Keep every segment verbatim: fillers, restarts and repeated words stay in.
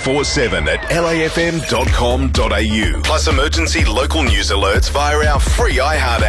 twenty-four seven at L A F M dot com dot a u. Plus emergency local news alerts via our free iHeart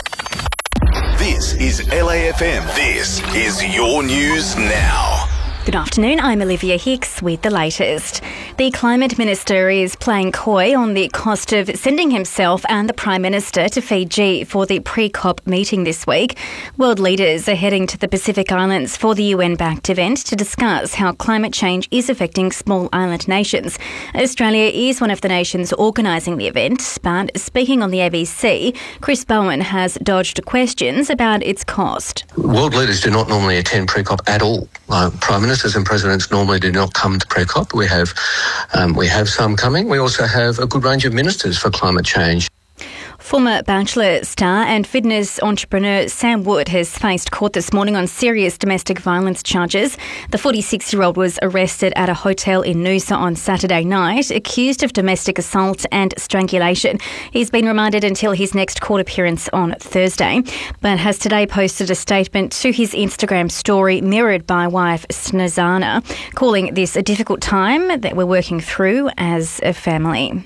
app. This is L A F M. This is your news now. Good afternoon, I'm Olivia Hicks with the latest. The Climate Minister is playing coy on the cost of sending himself and the Prime Minister to Fiji for the pre-COP meeting this week. World leaders are heading to the Pacific Islands for the U N-backed event to discuss how climate change is affecting small island nations. Australia is one of the nations organising the event, but speaking on the A B C, Chris Bowen has dodged questions about its cost. World leaders do not normally attend pre-COP at all. Uh, Prime Ministers and Presidents normally do not come to pre-COP. We have, um, we have some coming. We also have a good range of ministers for climate change. Former Bachelor star and fitness entrepreneur Sam Wood has faced court this morning on serious domestic violence charges. The forty-six-year-old was arrested at a hotel in Noosa on Saturday night, accused of domestic assault and strangulation. He's been remanded until his next court appearance on Thursday, but has today posted a statement to his Instagram story mirrored by wife Snezana, calling this a difficult time that we're working through as a family.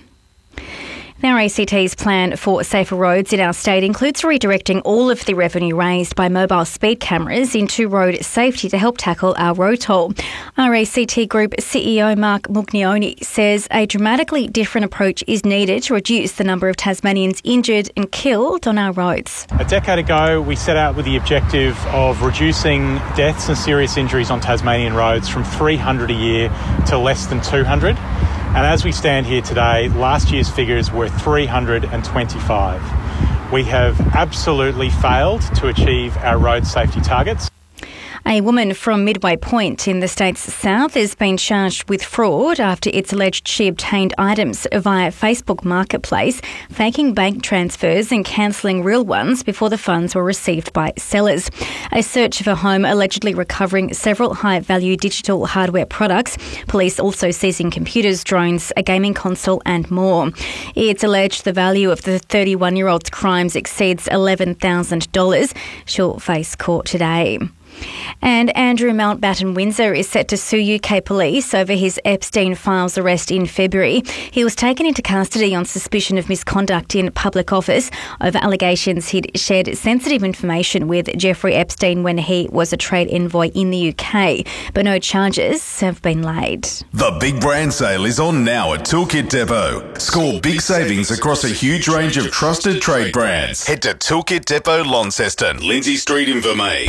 Now, A C T's plan for safer roads in our state includes redirecting all of the revenue raised by mobile speed cameras into road safety to help tackle our road toll. Our A C T Group C E O Mark Mugnioni says a dramatically different approach is needed to reduce the number of Tasmanians injured and killed on our roads. A decade ago, we set out with the objective of reducing deaths and serious injuries on Tasmanian roads from three hundred a year to less than two hundred. And as we stand here today, last year's figures were three hundred twenty-five. We have absolutely failed to achieve our road safety targets. A woman from Midway Point in the state's south has been charged with fraud after it's alleged she obtained items via Facebook Marketplace, faking bank transfers and cancelling real ones before the funds were received by sellers. A search of her home allegedly recovering several high-value digital hardware products, police also seizing computers, drones, a gaming console and more. It's alleged the value of the thirty-one-year-old's crimes exceeds eleven thousand dollars. She'll face court today. And Andrew Mountbatten Windsor is set to sue U K police over his Epstein Files arrest in February. He was taken into custody on suspicion of misconduct in public office over allegations he'd shared sensitive information with Jeffrey Epstein when he was a trade envoy in the U K, but no charges have been laid. The Big Brand Sale is on now at Toolkit Depot. Score big savings across a huge range of trusted trade brands. Head to Toolkit Depot, Launceston, Lindsay Street, Invermay.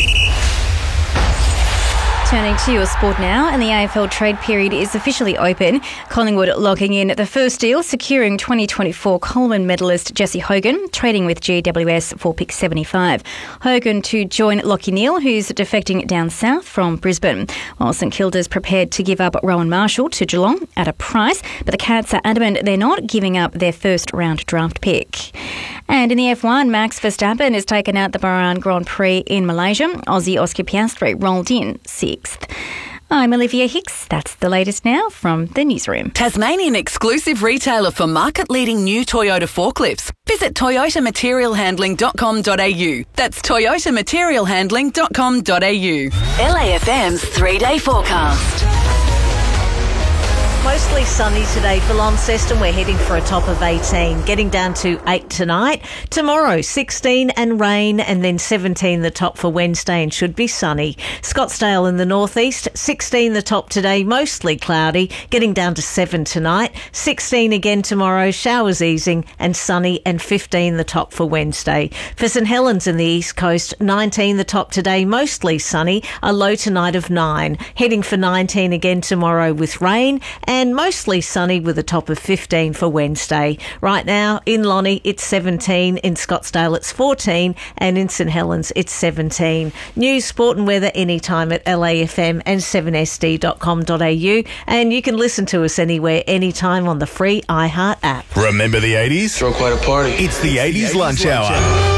Turning to your sport now, and the A F L trade period is officially open. Collingwood locking in the first deal, securing twenty twenty-four Coleman medalist Jesse Hogan, trading with G W S for pick seventy-five. Hogan to join Lachie Neale, who's defecting down south from Brisbane, while St Kilda's prepared to give up Rowan Marshall to Geelong at a price, but the Cats are adamant they're not giving up their first round draft pick. And in the F one, Max Verstappen has taken out the Bahrain Grand Prix in Malaysia. Aussie Oscar Piastri rolled in sixth. I'm Olivia Hicks. That's the latest now from the newsroom. Tasmanian exclusive retailer for market-leading new Toyota forklifts. Visit toyota material handling dot com dot a u. That's toyota material handling dot com dot a u. L A F M's three-day forecast. Mostly sunny today for Launceston. We're heading for a top of eighteen, getting down to eight tonight. Tomorrow, sixteen and rain, and then seventeen the top for Wednesday and should be sunny. Scottsdale in the northeast, sixteen the top today, mostly cloudy, getting down to seven tonight. sixteen again tomorrow, showers easing and sunny, and fifteen the top for Wednesday. For St Helens in the east coast, nineteen the top today, mostly sunny, a low tonight of nine. Heading for nineteen again tomorrow with rain and And mostly sunny with a top of fifteen for Wednesday. Right now in Lonnie it's seventeen, in Scottsdale it's fourteen, and in St Helens it's seventeen. News, sport and weather anytime at L A F M and seven S D dot com dot a u, and you can listen to us anywhere, anytime on the free iHeart app. Remember the eighties? Throw quite a party. It's the eighties lunch hour.